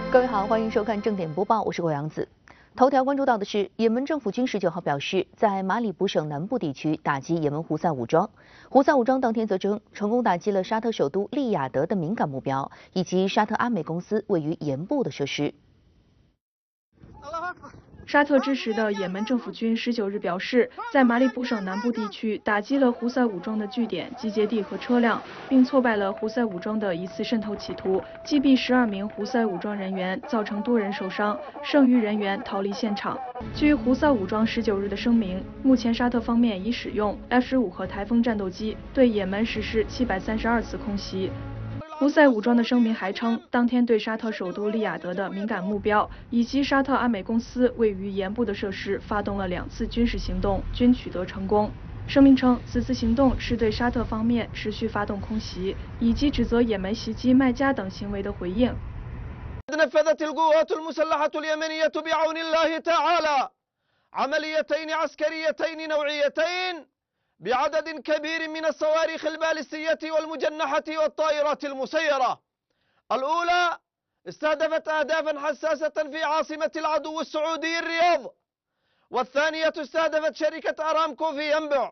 各位好，欢迎收看正点播报，我是郭阳子。头条关注到的是，也门政府军19号表示，在马里卜省南部地区打击也门胡塞武装。胡塞武装当天则称，成功打击了沙特首都利雅得的敏感目标，以及沙特阿美公司位于盐部的设施。 沙特支持的也门政府军19日表示，在马里卜省南部地区打击了胡塞武装的据点、集结地和车辆，并挫败了胡塞武装的一次渗透企图，击毙12名胡塞武装人员，造成多人受伤，剩余人员逃离现场。据胡塞武装19日的声明，目前沙特方面已使用 F-15和台风战斗机对也门实施732次空袭。胡塞武装的声明还称，当天对沙特首都利雅得的敏感目标以及沙特阿美公司位于盐部的设施发动了2次军事行动，均取得成功。声明称，此次行动是对沙特方面持续发动空袭以及指责也门袭击麦加等行为的回应。 نفذت القوات المسلحة اليمنية بعون الله تعالى عمليتين عسكريتين نوعيتين بعدد كبير من الصواريخ البالستية والمجنحة والطائرات المسيرة. الأولى استهدفت أهدافا حساسة في عاصمة العدو السعودي الرياض، والثانية استهدفت شركة أرامكو في ينبع،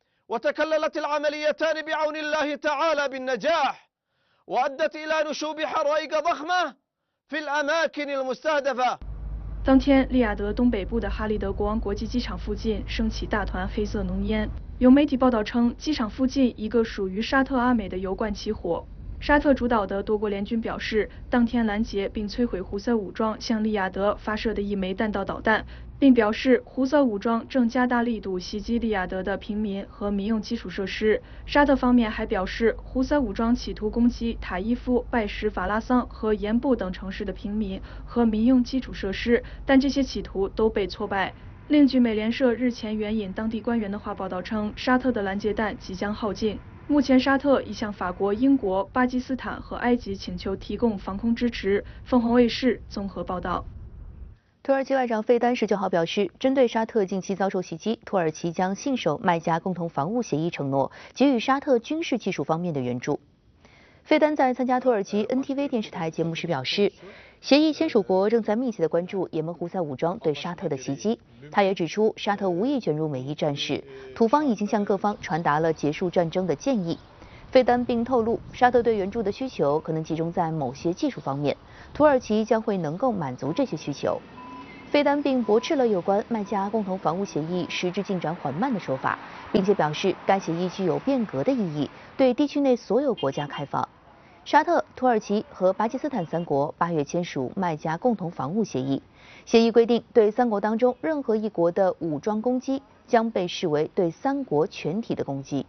وتكللت العمليتان بعون الله تعالى بالنجاح، وأدت إلى نشوب حرائق ضخمة في الأماكن المستهدفة。 当天，利雅得东北部的哈利德国王国际机场附近升起大团黑色浓烟。有媒体报道称，机场附近一个属于沙特阿美的油罐起火。沙特主导的多国联军表示，当天拦截并摧毁胡塞武装向利雅得发射的1枚弹道导弹，并表示胡塞武装正加大力度袭击利雅得的平民和民用基础设施。沙特方面还表示，胡塞武装企图攻击塔伊夫、拜什法拉桑和盐部等城市的平民和民用基础设施，但这些企图都被挫败。另据美联社日前援引当地官员的话报道称，沙特的拦截弹即将耗尽。目前，沙特已向法国、英国、巴基斯坦和埃及请求提供防空支持。凤凰卫视综合报道。 土耳其外长费丹19号表示，针对沙特近期遭受袭击，土耳其将信守麦加共同防务协议承诺，给予沙特军事技术方面的援助。费丹在参加土耳其 NTV 电视台节目时表示，协议签署国正在密切地关注也门胡塞武装对沙特的袭击。他也指出，沙特无意卷入美伊战事，土方已经向各方传达了结束战争的建议。费丹并透露，沙特对援助的需求可能集中在某些技术方面，土耳其将会能够满足这些需求。费丹并驳斥了有关麦加共同防务协议实质进展缓慢的说法，并且表示该协议具有变革的意义，对地区内所有国家开放。沙特、土耳其和巴基斯坦3国8月签署麦加共同防务协议，协议规定，对3国当中任何一国的武装攻击将被视为对3国全体的攻击。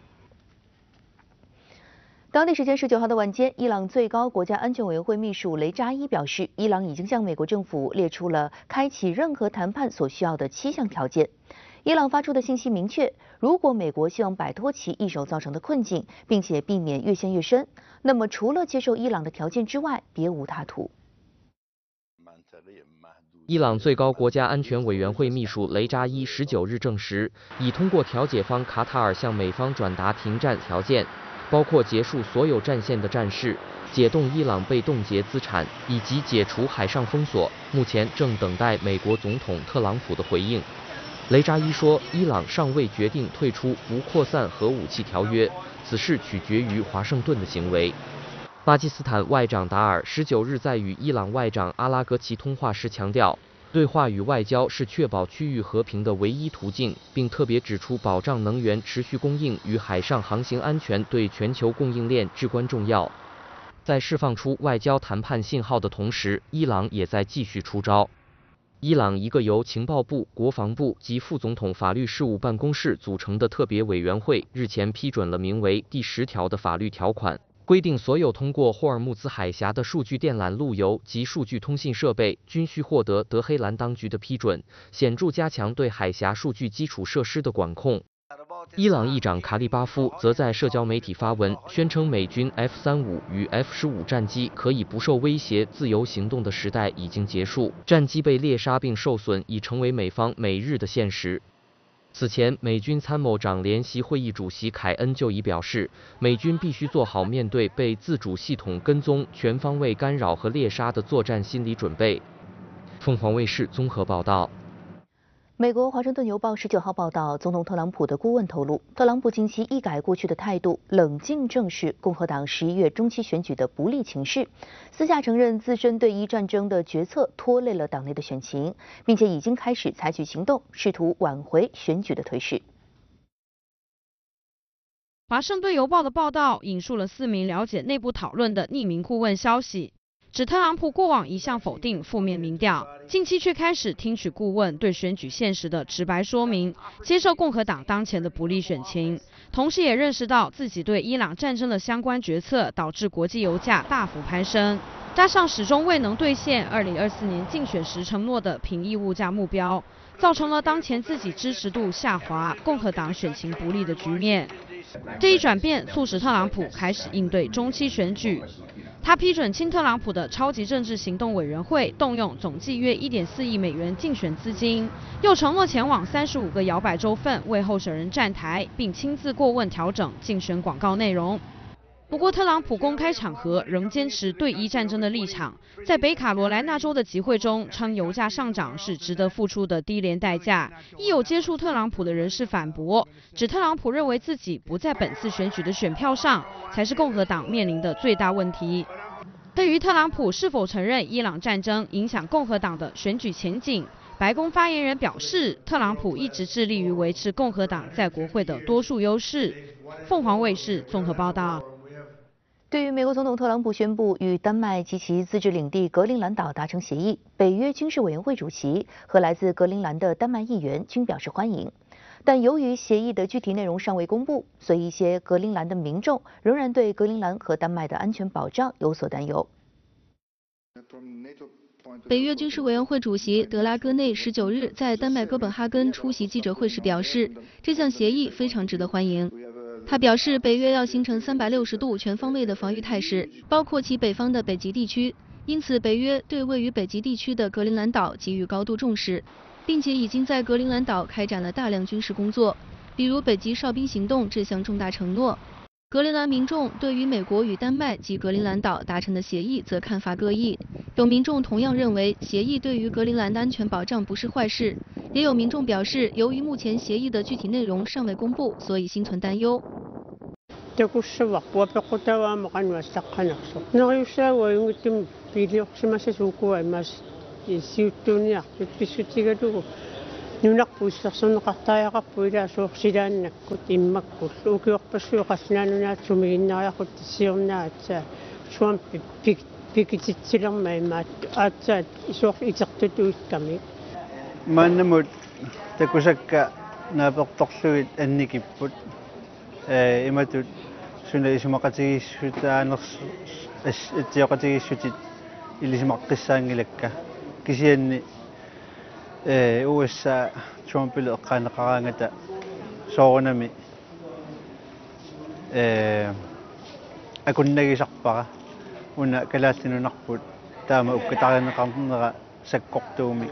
当地时间19号的晚间，伊朗最高国家安全委员会秘书雷扎伊表示，伊朗已经向美国政府列出了开启任何谈判所需要的7项条件。伊朗发出的信息明确，如果美国希望摆脱其一手造成的困境，并且避免越陷越深，那么除了接受伊朗的条件之外，别无他途。 伊朗最高国家安全委员会秘书雷扎伊19日证实，已通过调解方卡塔尔向美方转达停战条件，包括结束所有战线的战事、解冻伊朗被冻结资产以及解除海上封锁，目前正等待美国总统特朗普的回应。雷扎伊说，伊朗尚未决定退出不扩散核武器条约，此事取决于华盛顿的行为。巴基斯坦外长达尔19日在与伊朗外长阿拉格齐通话时强调，对话与外交是确保区域和平的唯一途径，并特别指出保障能源持续供应与海上航行安全对全球供应链至关重要。在释放出外交谈判信号的同时，伊朗也在继续出招。伊朗一个由情报部、国防部及副总统法律事务办公室组成的特别委员会日前批准了名为第10条的法律条款，规定所有通过霍尔木兹海峡的数据电缆路由及数据通信设备均需获得德黑兰当局的批准，显著加强对海峡数据基础设施的管控。伊朗议长卡利巴夫则在社交媒体发文，宣称美军 F-35与 F-15战机可以不受威胁自由行动的时代已经结束，战机被猎杀并受损已成为美方每日的现实。 此前，美军参谋长联席会议主席凯恩就已表示，美军必须做好面对被自主系统跟踪、全方位干扰和猎杀的作战心理准备。凤凰卫视综合报道。 美国《华盛顿邮报》19号报道，总统特朗普的顾问透露，特朗普近期一改过去的态度，冷静正视共和党11月中期选举的不利情势，私下承认自身对伊战争的决策拖累了党内的选情，并且已经开始采取行动，试图挽回选举的颓势。 华盛顿邮报的报道引述了4名了解内部讨论的匿名顾问消息，指特朗普过往一向否定负面民调，近期却开始听取顾问对选举现实的直白说明，接受共和党当前的不利选情，同时也认识到自己对伊朗战争的相关决策导致国际油价大幅攀升，加上始终未能兑现2024年竞选时承诺的平抑物价目标，造成了当前自己支持度下滑、共和党选情不利的局面。这一转变促使特朗普开始应对中期选举。他批准亲特朗普的超级政治行动委员会动用总计约1.4亿美元竞选资金，又承诺前往35个摇摆州份为候选人站台，并亲自过问调整竞选广告内容。不过，特朗普公开场合仍坚持对伊战争的立场，在北卡罗来纳州的集会中称油价上涨是值得付出的低廉代价。亦有接触特朗普的人士反驳，指特朗普认为自己不在本次选举的选票上，才是共和党面临的最大问题。对于特朗普是否承认伊朗战争影响共和党的选举前景，白宫发言人表示，特朗普一直致力于维持共和党在国会的多数优势。凤凰卫视综合报道。 对于美国总统特朗普宣布与丹麦及其自治领地格陵兰岛达成协议，北约军事委员会主席和来自格陵兰的丹麦议员均表示欢迎。但由于协议的具体内容尚未公布，所以一些格陵兰的民众仍然对格陵兰和丹麦的安全保障有所担忧。 北约军事委员会主席德拉戈内19日在丹麦哥本哈根出席记者会时表示，这项协议非常值得欢迎。他表示，北约要形成360度全方位的防御态势，包括其北方的北极地区，因此北约对位于北极地区的格陵兰岛给予高度重视，并且已经在格陵兰岛开展了大量军事工作，比如北极哨兵行动这项重大承诺。格陵兰民众对于美国与丹麦及格陵兰岛达成的协议则看法各异，有民众同样认为协议对于格陵兰的安全保障不是坏事，也有民众表示，由于目前协议的具体内容尚未公布，所以心存担忧。 누락 부스서는 갔다야가 보이라 수업시간 냈고 임막고 우기역버스 갔으나누나 주민나야 호티시엄나 아짜 수원 비기지치랑 말마 아짜 수업 이적도 있다미 만나못 대구삭가 나벅떡수잇 엔니기풋 이마도 순레이스마까지 슈다너스 에티어까지 슈tit 일리스마qqissaangilakka kisianni USA Trumpille eqqaanneqaraangata soorunami akunnagisarpara una kalaallinunarput taama ukkatarianneqarnera sakkortuumi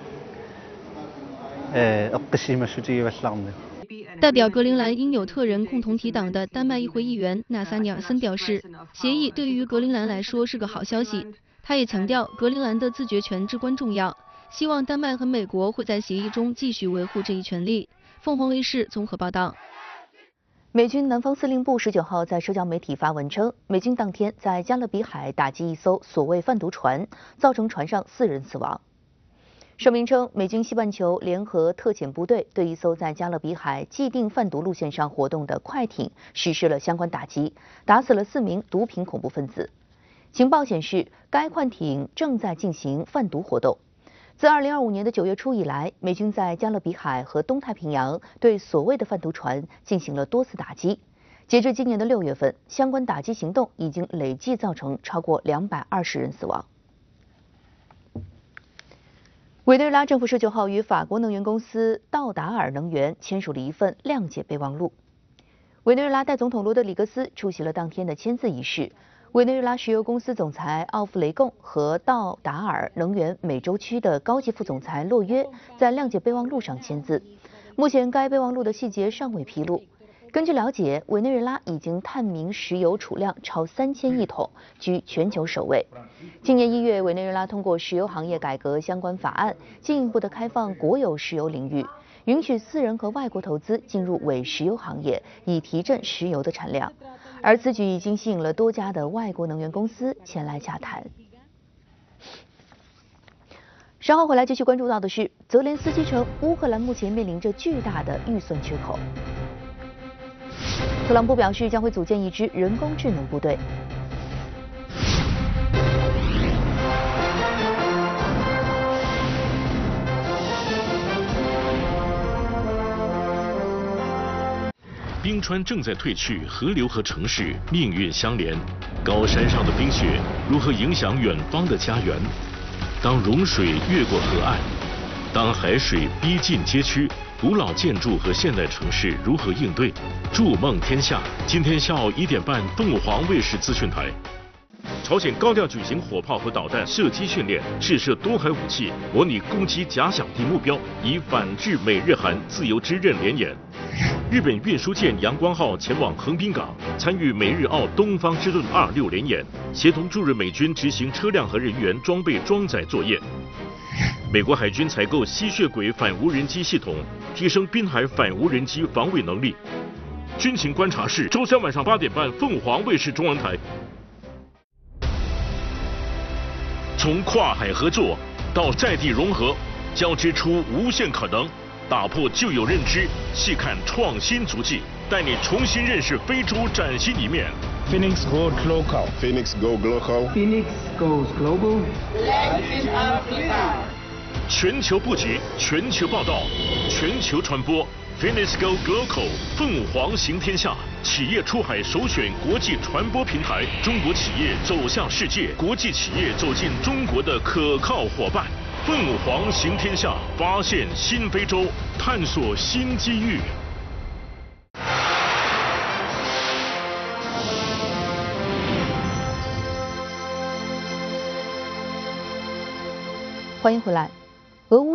eqqissimassutigivallarni。 代表格陵兰因纽特人共同体党的丹麦议会议员纳萨尼尔森表示，协议对于格陵兰来说是个好消息。他也强调，格陵兰的自决权至关重要，希望丹麦和美国会在协议中继续维护这一权利。凤凰卫视综合报道。 美军南方司令部19号在社交媒体发文称，美军当天在加勒比海打击一艘所谓贩毒船，造成船上4人死亡。声明称，美军西半球联合特遣部队对一艘在加勒比海既定贩毒路线上活动的快艇实施了相关打击，打死了4名毒品恐怖分子。情报显示，该快艇正在进行贩毒活动。自2025年的9月初以来，美军在加勒比海和东太平洋对所谓的贩毒船进行了多次打击。截至今年的6月份，相关打击行动已经累计造成超过220人死亡。委内瑞拉政府19号与法国能源公司道达尔能源签署了一份谅解备忘录。委内瑞拉代总统罗德里格斯出席了当天的签字仪式。委内瑞拉石油公司总裁奥夫雷贡和道达尔能源美洲区的高级副总裁洛约在谅解备忘录上签字。 目前该备忘录的细节尚未披露。根据了解，委内瑞拉已经探明石油储量超3000亿桶，居全球首位。今年1月，委内瑞拉通过石油行业改革相关法案，进一步的开放国有石油领域，允许私人和外国投资进入委石油行业，以提振石油的产量。而此举已经吸引了多家的外国能源公司前来洽谈。稍后回来继续关注到的是，泽连斯基称乌克兰目前面临着巨大的预算缺口。特朗普表示将会组建一支人工智能部队。 冰川正在退去，河流和城市命运相连。高山上的冰雪如何影响远方的家园？当融水越过河岸，当海水逼近街区，古老建筑和现代城市如何应对？筑梦天下，今天下午1点半，凤凰卫视资讯台。朝鲜高调举行火炮和导弹射击训练，试射多海武器，模拟攻击假想敌目标，以反制美日韩自由之刃联演。日本运输舰阳光号前往横滨港，参与美日澳东方之盾26联演，协同驻日美军执行车辆和人员装备装载作业。美国海军采购吸血鬼反无人机系统，提升滨海反无人机防卫能力。军情观察室，周3晚上8点半，凤凰卫视中文台。从跨海合作到在地融合，交织出无限可能。打破旧有认知，细看创新足迹，带你重新认识非洲崭新一面。 Phoenix goes local. Phoenix go local. Phoenix goes global. Let's in Africa. 全球布局，全球报道，全球传播。Phoenix go local， 凤凰行天下，企业出海首选国际传播平台，中国企业走向世界，国际企业走进中国的可靠伙伴。凤凰行天下，发现新非洲，探索新机遇。 欢迎回来。俄乌